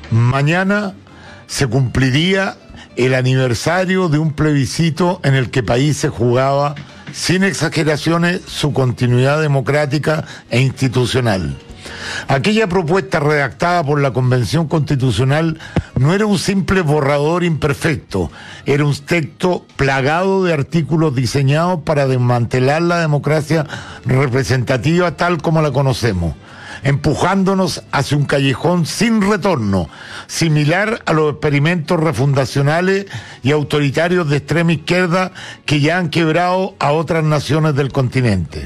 Mañana se cumpliría el aniversario de un plebiscito en el que el país se jugaba, sin exageraciones, su continuidad democrática e institucional. Aquella propuesta redactada por la Convención Constitucional no era un simple borrador imperfecto, era un texto plagado de artículos diseñados para desmantelar la democracia representativa tal como la conocemos, empujándonos hacia un callejón sin retorno, similar a los experimentos refundacionales y autoritarios de extrema izquierda que ya han quebrado a otras naciones del continente.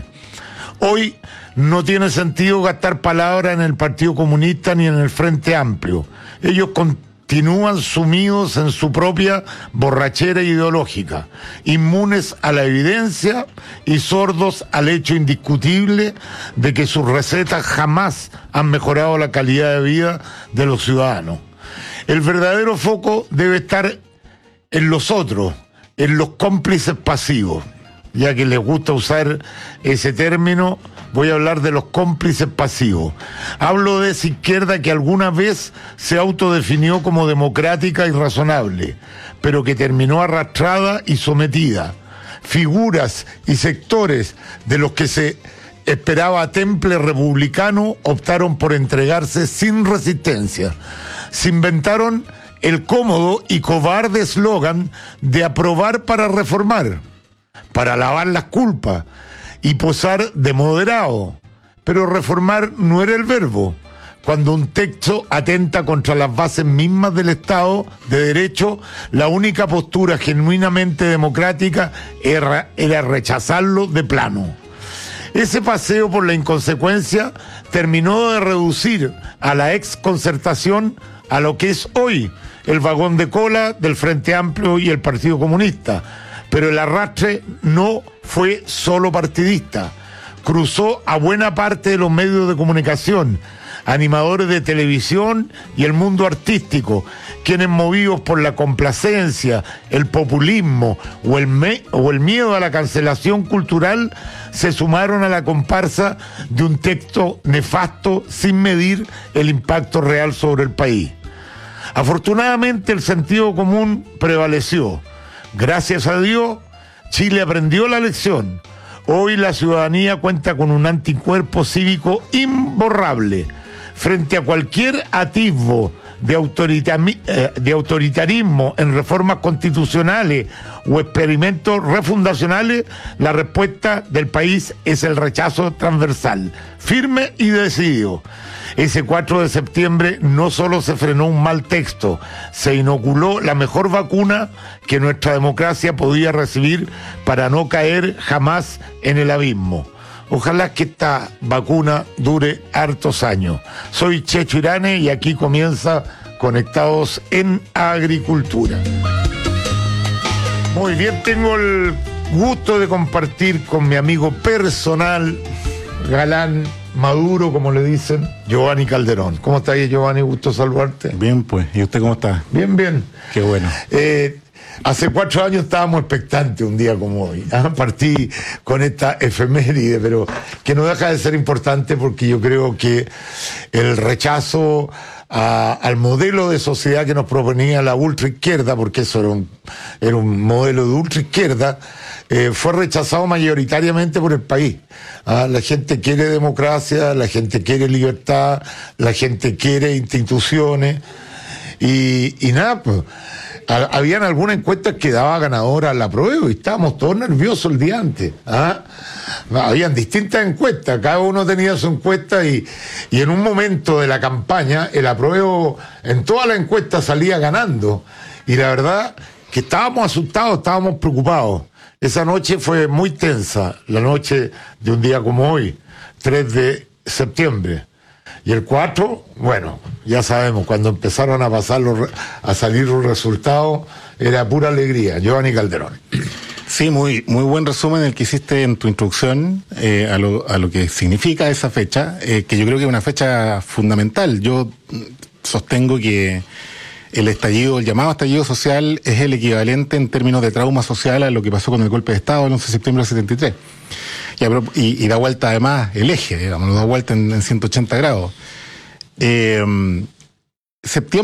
Hoy no tiene sentido gastar palabras en el Partido Comunista ni en el Frente Amplio. Ellos continúan sumidos en su propia borrachera ideológica, inmunes a la evidencia y sordos al hecho indiscutible de que sus recetas jamás han mejorado la calidad de vida de los ciudadanos. El verdadero foco debe estar en los otros, en los cómplices pasivos. Ya que les gusta usar ese término, voy a hablar de los cómplices pasivos. Hablo de esa izquierda que alguna vez se autodefinió como democrática y razonable, pero que terminó arrastrada y sometida. Figuras y sectores de los que se esperaba temple republicano optaron por entregarse sin resistencia. Se inventaron el cómodo y cobarde eslogan de aprobar para reformar, para lavar las culpas y posar de moderado. Pero reformar no era el verbo. Cuando un texto atenta contra las bases mismas del Estado de Derecho, la única postura genuinamente democrática era rechazarlo de plano. Ese paseo por la inconsecuencia terminó de reducir a la exconcertación a lo que es hoy el vagón de cola del Frente Amplio y el Partido Comunista. Pero el arrastre no fue solo partidista, cruzó a buena parte de los medios de comunicación, animadores de televisión y el mundo artístico, quienes movidos por la complacencia, el populismo o el miedo a la cancelación cultural, se sumaron a la comparsa de un texto nefasto sin medir el impacto real sobre el país. Afortunadamente el sentido común prevaleció. Gracias a Dios, Chile aprendió la lección. Hoy la ciudadanía cuenta con un anticuerpo cívico imborrable frente a cualquier atisbo de autoritarismo en reformas constitucionales o experimentos refundacionales. La respuesta del país es el rechazo transversal, firme y decidido. Ese 4 de septiembre no solo se frenó un mal texto, se inoculó la mejor vacuna que nuestra democracia podía recibir para no caer jamás en el abismo. Ojalá que esta vacuna dure hartos años. Soy Checho Irane y aquí comienza Conectados en Agricultura. Muy bien, tengo el gusto de compartir con mi amigo personal, galán, maduro, como le dicen, Giovanni Calderón. ¿Cómo está ahí, Giovanni? Gusto saludarte. Bien, pues. ¿Y usted cómo está? Bien, bien. Qué bueno. Hace 4 años estábamos expectantes un día como hoy. Partí con esta efeméride, pero que no deja de ser importante porque yo creo que el rechazo al modelo de sociedad que nos proponía la ultraizquierda, porque eso era un modelo de ultraizquierda, fue rechazado mayoritariamente por el país. La gente quiere democracia, la gente quiere libertad, la gente quiere instituciones y nada, pues. Habían algunas encuestas que daba ganadora a la apruebo y estábamos todos nerviosos el día antes. Habían distintas encuestas, cada uno tenía su encuesta y en un momento de la campaña el apruebo en todas las encuestas salía ganando. Y la verdad que estábamos asustados, estábamos preocupados. Esa noche fue muy tensa, la noche de un día como hoy, 3 de septiembre. Y el 4, bueno, ya sabemos, cuando empezaron a salir los resultados, era pura alegría. Giovanni Calderón. Sí, muy buen resumen el que hiciste en tu introducción a lo que significa esa fecha, que yo creo que es una fecha fundamental. Yo sostengo que el llamado estallido social es el equivalente en términos de trauma social a lo que pasó con el golpe de Estado el 11 de septiembre del 73. Y da vuelta además el eje, digamos, da vuelta en 180 grados. Septiembre